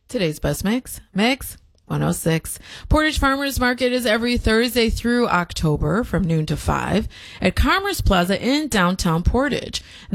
Today's best mix 106. Portage Farmers Market is every Thursday through October from noon to 5 at Commerce Plaza in downtown Portage.